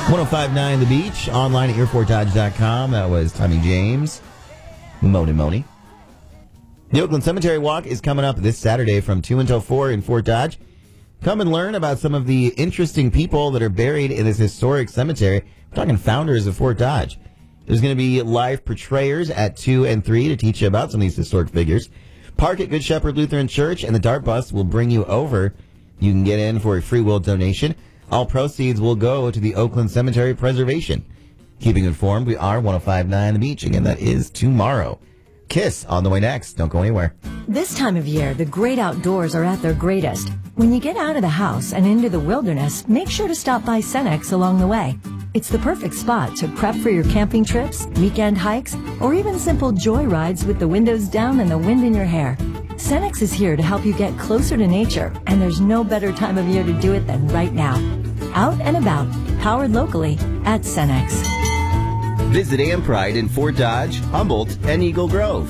1059 The Beach, online at yourfortdodge.com. That was Tommy James. Moni. The Oakland Cemetery Walk is coming up this Saturday from 2 until 4 in Fort Dodge. Come and learn about some of the interesting people that are buried in this historic cemetery. We're talking founders of Fort Dodge. There's going to be live portrayers at 2 and 3 to teach you about some of these historic figures. Park at Good Shepherd Lutheran Church, and the Dart Bus will bring you over. You can get in for a free will donation. All proceeds will go to the Oakland Cemetery Preservation. Keeping informed, we are 1059 The Beach. Again, that is tomorrow. Kiss on the way next. Don't go anywhere. This time of year, the great outdoors are at their greatest. When you get out of the house and into the wilderness, make sure to stop by Cenex along the way. It's the perfect spot to prep for your camping trips, weekend hikes, or even simple joy rides with the windows down and the wind in your hair. Cenex is here to help you get closer to nature, and there's no better time of year to do it than right now. Out and about, powered locally at Cenex. Visit AM Pride in Fort Dodge, Humboldt, and Eagle Grove.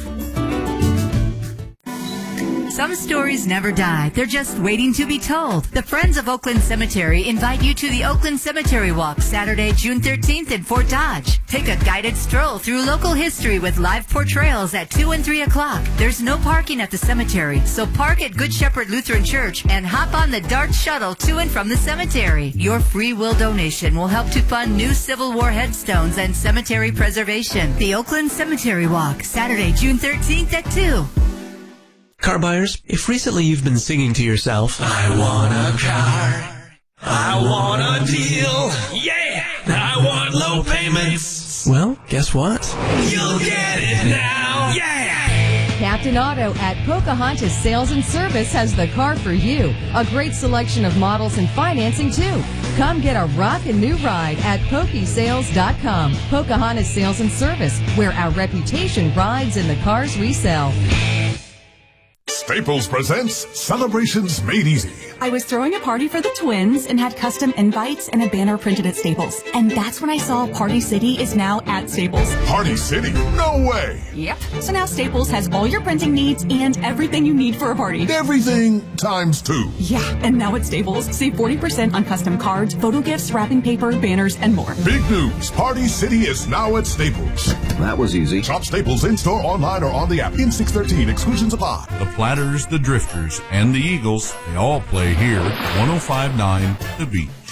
Some stories never die. They're just waiting to be told. The Friends of Oakland Cemetery invite you to the Oakland Cemetery Walk Saturday, June 13th in Fort Dodge. Take a guided stroll through local history with live portrayals at 2 and 3 o'clock. There's no parking at the cemetery, so park at Good Shepherd Lutheran Church and hop on the DART shuttle to and from the cemetery. Your free will donation will help to fund new Civil War headstones and cemetery preservation. The Oakland Cemetery Walk, Saturday, June 13th at 2. Car buyers, if recently you've been singing to yourself, I want a car, I want a deal, yeah, I want low payments. Well, guess what? You'll get it now, yeah! Captain Auto at Pocahontas Sales and Service has the car for you. A great selection of models and financing, too. Come get a rockin' new ride at PokeSales.com. Pocahontas Sales and Service, where our reputation rides in the cars we sell. Staples presents Celebrations Made Easy. I was throwing a party for the twins and had custom invites and a banner printed at Staples. And that's when I saw Party City is now at Staples. Party City? No way! Yep. So now Staples has all your printing needs and everything you need for a party. Everything times 2. Yeah, and now at Staples, save 40% on custom cards, photo gifts, wrapping paper, banners, and more. Big news! Party City is now at Staples. That was easy. Shop Staples in-store, online, or on the app. In 613, exclusions apply. The Platters, the Drifters, and the Eagles, they all play here at 1059 The Beach.